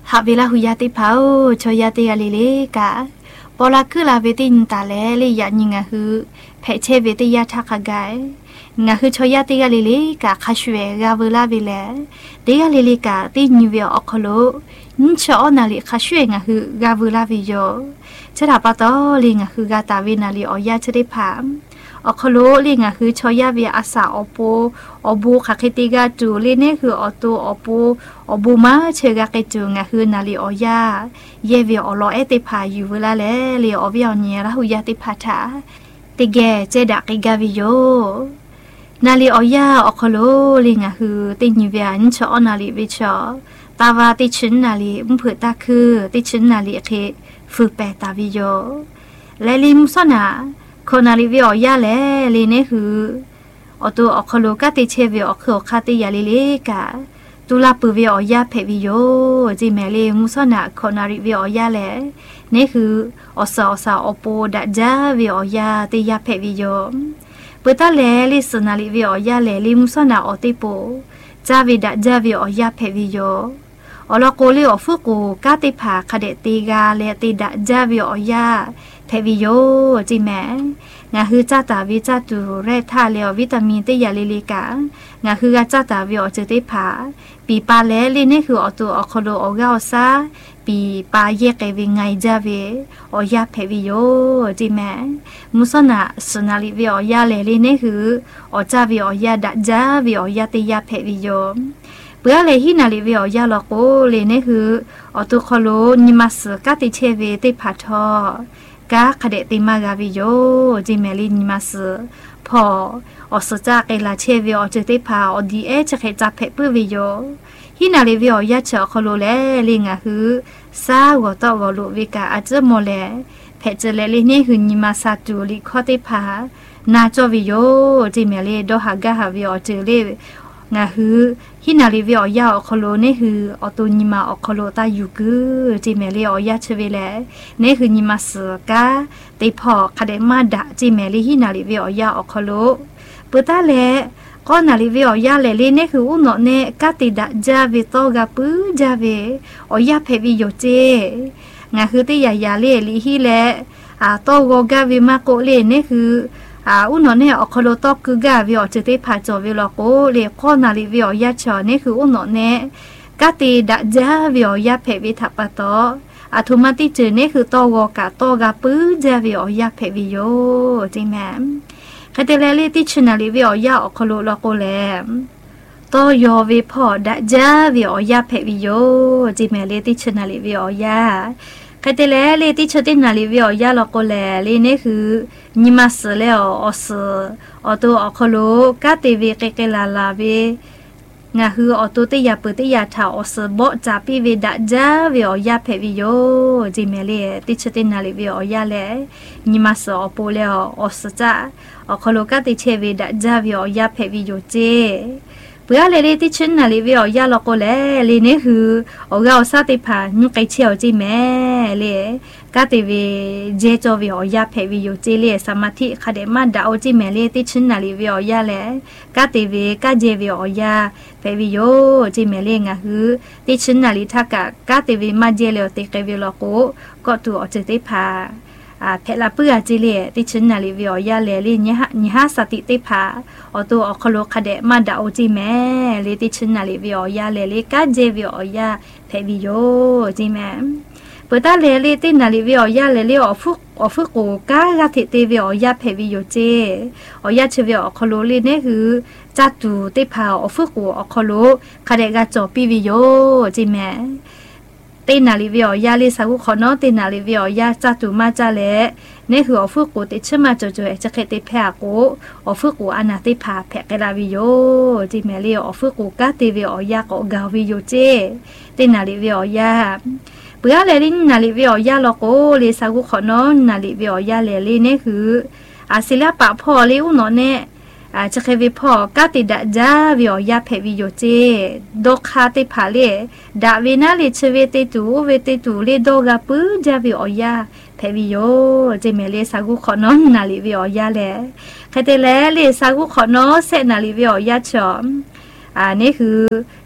หาเวลาหุยาติเผาชอยาติกาเลกะปอลาคือลาเวตินตาเลเลยยานิงะฮือเพเชเวติยาทักกายงะคือชอยาติกาเลกะคาชเวกาเวลาเวเลเดกาเลกะตินิเวอคโลนิชอนาลิคาชเวงะฮือกาเวลาวิโยชะดาปะตอลิงะฮือกาตาเวนาลิออยาชะได้ผามอคโลลิงะคือชอยาเวียอาสาอโปอบูคาเคติกาจูลิเนคืออโตอโปอบูมาเชกาเกจูงะคือนาลิออยาเยเวียอลอเอติพาอยู่เวลาแลเลอเวียเนียระหุยาติพาทาติเกเจดากิกาวิโยนาลิออยาอคโลลิงะคือติญิเวียนชอนาลิวิชอตาวาติชินนาลิมุเผือตาคือติชินนาลิเคฝึกแปตาวิโยและลิมุสนาคนนาลิวิอยาแลลีเนคืออตัวอคโลกาติเชวิอคอคาติยาลิเลกาตุลาปืวิอยาเพวิโยจิเมเลมุสนาคนนาลิวิอยาแลนี่คืออสอโปดะจาวิอยาติยาเพวิโยเปตาแลลิสนาลิวิอยาแลลิมุสนาอติโปจาวิดะจาวิอยาเพวิโยอลโกลิอฟุกูกาติผาคเดติกาเลติดะจาวิอยาเพวิโยจิแมงาฮือจ้าตาวิจ้าตูเรทาเลววิตามินติยาลิลิกางาฮือจ้าตาวิอเจติผาปีปาเลลินี่คืออตัวอคโลออกาซาปีปาเยกเวิงไงจาเวอยาเพวิโยจิแมมุสนาสนาลิวิอยาเลลินี่คืออจาวิอยาดะจาวิอยาติยาเพวิโยเปื่อเลยฮินาลิวิอยาลโกเลนี่คืออตัวคโลนิมัสกาติเชเวติผาทอกาคเดติมากาวิโยจิเมลินิมาสพออสจากเอลาเชวิอจิติพาอดีเอจะเคจับเพปืวิโยฮินาลิวิอยาเชอคโลเลลิงะฮือซาวตอวลุวิกาอาจโมเลเพเจเลลินี่คือนิมาซาตูลิคอติพานาจวิโยจิเมลิดอฮากาฮาวิอจิเลงาฮือฮินาลิวิอยาอคโลนี่คืออตุนิมาอคโลตาอยู่กือจิเมลิอยาเชวิเลนี่คือนิมาสกาติพอคาเดมาดะจิเมลิฮินาลิวิอยาอคโลปุตาเลก็นาลิวิอยาเลลินี่คืออุโนเนกาติดะจาวิโตกาปืจาเวอยาเพวิโยเจงาคือติยายาเลลิฮิเลโตโกกาวิมาโกเลนี่คืออุนเนี่ยอคโลตอกคือกาวิอจิติพาจอวิลโกเลข้อนาลิวิอยาชอนี่คืออุนเนี่ยกาติดะจาวิอยาเพวิทัปปะตออัตุมาติเจนี่คือโตโกกาโตกาปื้จาวิอยาเพวิโยจริงแม่คาเตเลลิติชนาลิวิอยาอคโลลโกเลโตโยวิพอดะจาวิอยาเพวิโยจิเมเลติชนาลิวิอยาคาเตเลเลติชตินาลิวิอยาลโกเลลีนี่คือนิมัสเลออสอตัวอคโลกาติวิเกเกลาลาเวงาฮืออตัวติยาเปติยาทาอสบจาปิเวดะจาวิอยาเพวิโยจิเมเลติชตินาลิวิอยาเลนิมัสอโปเลอสจาอคโลกาติเชเวดะจาวิอยาเพวิโยเจเพื่อเลยที่ฉันน่ะลิวิอยาลโกเลลีนี่คือโอกาสติพานุกไอเชียวจิแม่เลยกาติวิเจจวิอยาเพวิโยเจเลสมาธิคาเดมาดาโอจิแม่เลยที่ฉันน่ะลิวิอยาเลกาติวิกาเจวิอยาเพวิโยจิแม่เลยงะคือที่ฉันน่ะลิทักกาติวิมาเจเลอติเกวิลโกก็ตัวอจิติพาเพลาเปือจิเลติชนาลิวิอยาเลลิญะสติติพาอตัวอคโลคาเดมาดาโอจิแม่เลติชนาลิวิอยาเลลิกาเจวิอยาเพวิโยจิแม่เปตาเลลิตินาลิวิอยาเลลิอฟุกูกากาติเตวิอยาเพวิโยเจอยาเชวิอคโลลิเนี่ยคือจัตุติพาอฟุกูอคโลคาเดกาจอปิวิโยจิแม่ตินาลิวิอยาลิสากุขอนอตินาลิวิอยาจัตุมาจาเลนี่คืออฟุกูติชมาจอยจะเคติแพกูอฟุกูอนาติพาแพกลาวิโยจิเมลีอฟุกูกาติวิอยากอกาวิโยเจตินาลิวิอยาเปื่อเลลินาลิวิอยาลโกลิสากุขอนอนาลิวิอยาเลลินี่คืออาศิลปะพอลิอุนอเนจะเคยวิพอกาติดะจาวิอยาเพวิโยเจดอกคาติพาเลดาวินาลิเชเวติตูเลดอกาปืจาวิอยาเพวิโยเจเมเลสากุขอนอนาลิวิอยาเลคาเตเลเลสากุขอนอเซนาลิวิอยาชอมนี่คือ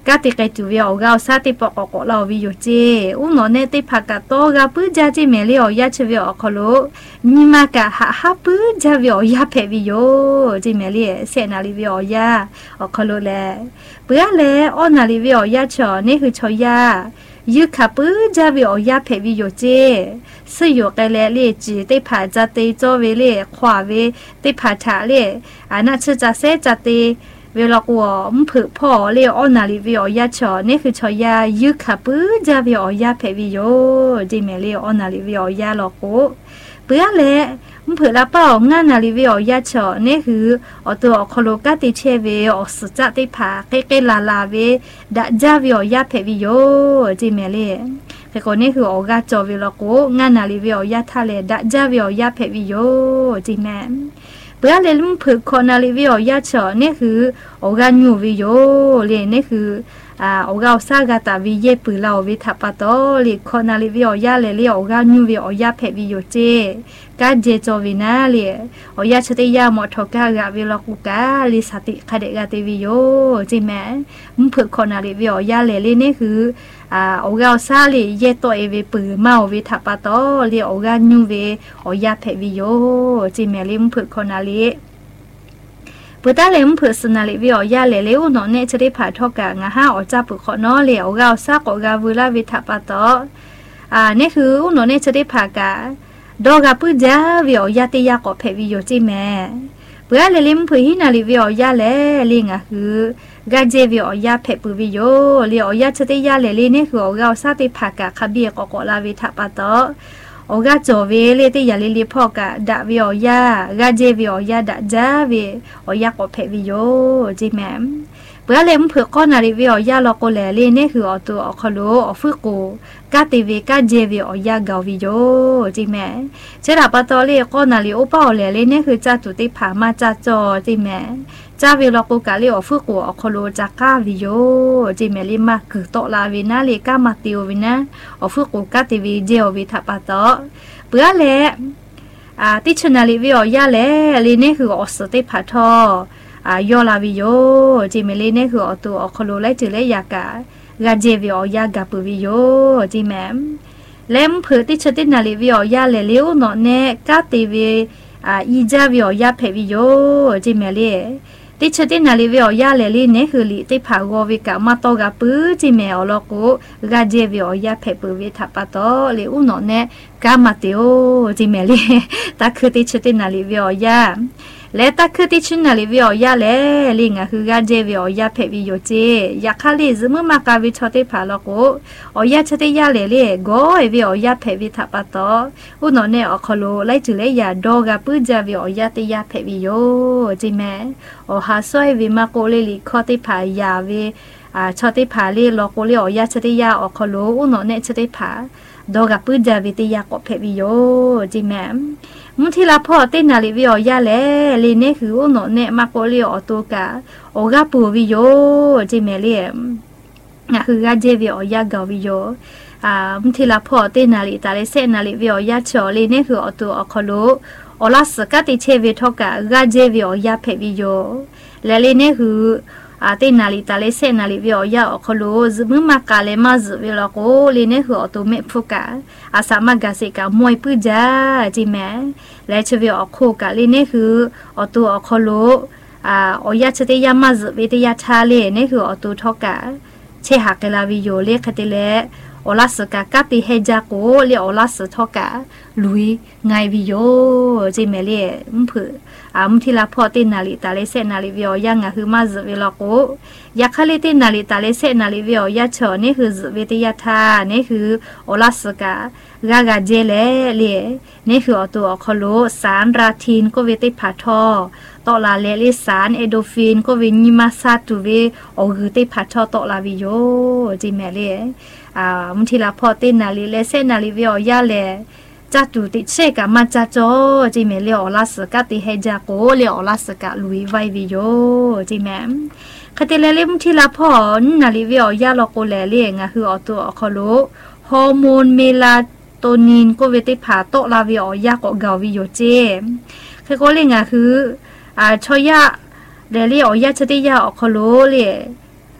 ก็ติดกันจูวิโอกาซาติปอกเราวิโยเจอุโนเนติพักกะโตกะปื้จาจิเมลิโอยาชวิโอคโลนิมากะหาปื้จาวิโอยาเพวิโยจิเมลิเสนาลิวิโอยาอคโลแลเปื้อแลออนาลิวิโอยาชอนี่คือชอยายูคาปื้จาวิโอยาเพวิโยเจสยกะแลเลจีติผาจาติโจเวเลขวาเวติผาทาเลอานาชจาเซจาติเวลากูมผือพ่อเลี้ยวนาลิวิโอยาชอนี่คือชอยายุขับปื้จาวิโอยาเพวิโยจิเมเลี้ยวนาลิวิโอยาลอกูเปื้อเละมผือละเป้างานนาลิวิโอยาชอนี่คือตัวโคโลกาติเชเวอสุจัติผาเกเกลาลาเวดะจาวิโอยาเพวิโยจิเมเลี้ยแต่คนนี้คือโอกาจอวิลกูงานนาลิวิโอยาทะเลดะจาวิโอยาเพวิโยจิแมเพื่อเล่นฝึกคนนาลิวิโอยาชอนี่คือโอกาญูวิโยเล่นนี่คือโอกาสากาตาวิเยปืลาวิทัปโตลิคนนาลิวิโอยาเล่โอกาญูวิโอยาเพวิโยเจกาเจโจวินาเล่โอยาชติยามอทกากาวิลกุกาลิสติคเดกาติวิโยจิแม่ฝึกคนนาลิวิโอยาเล่นี่คือโอกาสาลีเยตัวเอวิปืมาวิทัปโตลิโอกาญูวิโอยาเพวิโยจิแม่ลิมฝึกคนนาลิปุตตะเลมเผือสนาลิวิโอยาเลเลอุโนเนชริผาทอกะงาฮาอจาปุขอนอเลโอกาซากอกาวุลาวิทัปโตนี่คืออุโนเนชริผากะดอกะปุจาวิโอยาติยากอเพวิโยจิแม่เปือเลลิมเผือหินาลิวิโอยาเลลิงะคือกาเจวิโอยาเพปุวิโยลิโอยาชติยาเลลินี่คือโอกาซาติผากะคเบียกอกลาวิทัปโตโอกาโจเวเลติยาลิลิพอกะดะวิโอยากาเจวิโอยาดะจาวิโอยากอเพวิโยจิแมมเปือเลมเผือก้อนาลิวิโอยาลอโกแลเลนี่คืออตัวอคโลอฝึกโกกาติเวกาเจวิโอยากาวิโยจิแมเจราปะตอเลก้อนาลิโอปาแลเลนี่คือจาตุติผามาจาจอจิแมจาวิลอโกกาเลอฝึกโกอคโลจากาวิโยจิแมลิมาคือโตลาวินาเลกามาติโอวินะอฝึกโกกาติเวเจอวิทัปะตอเปือแลติชนาลิวิโอยาแลลีนี่คืออสติผาทอยอลาวิโยจิเมลีนี่คือตัวอคโลไลจือเลยากากาเจวิโอยากาปุวิโยจิแมมเลมเผือติชตินาลิวิโอยาแลลิโอโนเนกาติเวอีจาวิโอยาเพวิโยจิเมลีติชตินาลิวิโอยาเลลีนี่คือลิติผาโกวิกามาโตกาปื้อจิเมอลโกกาเจวิโอยาเพปุวิทัปโตลิโอโนเนกามาติโอจิเมลีตาคือติชตินาลิวิโอยาและตาคือติชินาลิวิโอยาเลลิงะคือกาเจวิโอยาเพวิโยเจยาคาลิซึมมากาวิชติผาลโกโอยาชติยาเลเลโกเอวิโอยาเพวิทัปโตอุโนเนอคโลไลจุเลยาดอกาปุจาวิโอยาติยาเพวิโยจิแมโอฮาซอยวิมาโกเลลิคอติผายาเวชติผาเลโลโกเลโอยาชติยาอคโลอุโนเนชติผาดอกาปุจาวิติยาโกเพวิโยจิแมมุทิลาพ่อเต้นนาลิวิโอยาแลลีเนคืออุโนเนมาโกลิโอตัวกาโอกาปูวิโยจิเมเลียคือกาเจวิโอยากาวิโยมุทิลาพ่อเต้นนาลิตาเลเซนาลิวิโอยาชอลีเนคืออตัวอคโลโอลาสกาติเชวิทอกากาเจวิโอยาเพวิโยและลีเนคือเต้นนาลิตาเลเซนาลิวิโอยาอคโลซึมมากาเลมาซึวิลโกลีเนคืออตัวเมฟุกาอาสามากาเซกามวยปื้จาจิแมและชวิอโคกาลีนี่คืออตัวอคโลอยาชติยามาซึวิทยาชาเลนี่คืออตัวทอกาเชหักลาวิโยเลคติเลโอลาสกากาติเฮจาโกเลโอลาสทอกาลุยไงวิโยจิเมเลมผือมุทิลาพอตินาลิตาเลเซนาลิวิโอยางะคือมาซึวิลโกยาคาลิตินาลิตาเลเซนาลิวิโอยาชอนี่คือวิทยาทานี่คือโอลาสกากาเจเลเลนี่คืออตัวอคโลสารราทินก็วิติผาทอตอลาเลลิสารเอโดฟินก็วิญิมาซาตุเวโอคือติผาทอตอลาวิโยจิเมเลมุทิลาพอตินาลิเลเซนาลิวิโอยาเลจัตุติเชกามาจาโจจิเมเลโอลาสกาติเฮจาโกเลโอลาสกาลุยไววิโยจิแมมคติเลลิมุทิลาพอนาลิวิโอยาโลโกเลเลงะคืออตัวอคโลฮอร์โมนเมลาโตนินก็เวติผาโตลาวิโอยากอกาวิโยเจคือก็เลยงะคือชอยาเดลิโอยาชติยาอคโลเล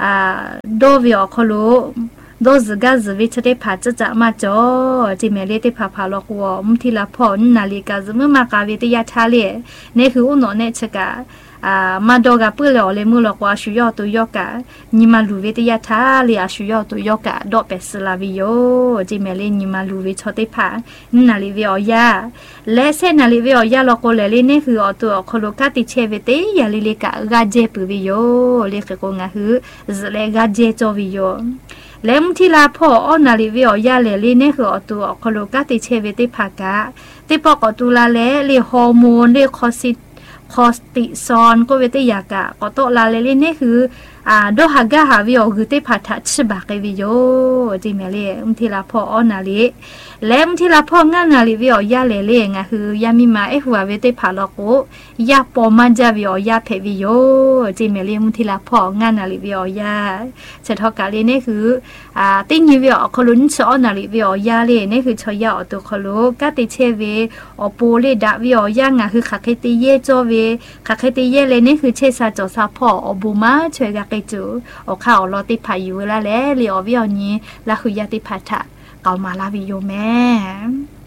โดวิอคโลโดซกาซวิชเตพาจะมาจอจิเมเลเตพาพาลอกวอมทีละพอนนาฬิกาซมมากาเวตยาทาเลเนี่ยคืออุโนเนชกามาดอกาเปื่อเลมือลอกว่าชุยอตัวยอกะนิมาลูเวตยาทาเลอาชุยอตัวยอกะดอกเปสลาวิโยจิเมเลนิมาลูเวชเตพานาลิเวอยาและเซนาลิเวอยาลอกเลเนี่ยคืออตัวโคโลกาติเชเวเตยาลิเลกะกาเจปุวิโยเลกโกงาฮือเลกาเจจอวิโยแล้วมุทิลาพ่ออนาลิเวอยาเลลีเนี่ยคืออตัวโคโลกาติเชเวติภากะติปอกอตุลาเลเลฮอร์โมนเลคอสติซอนก็เวติยากะก็โตลาเลลีเนี่ยคือโดฮากะฮาวิโอคือติพาทัชบากวิโยจิเมเลมุทิลาพ่ออนาลิแล้วมุทิลาพ่องานาลิเวอยาเลเลงะคือยามิมาเอหัวเวติพาลอโกยาปอมาจาวิโอยาเพวิโยจิเมเลมุทิลาพ่องานาลิเวอยาเสทอกาเลเนี่ยคือติญิวิโอคลุนชอนาลิเวอยาเลเนี่ยคือชอยาอตุคโลกะติเชเวอโปเลดาวิโอยางะคือคาเคติเยจอเวคาเคติเยเลเนี่ยคือเชซาจอซาพ่ออบูมาช่วยกะเกจูอข้าวรอติพายุละแลเลียววิโอนี้ละคือยาติพาทะเกามาลาวิโยแม่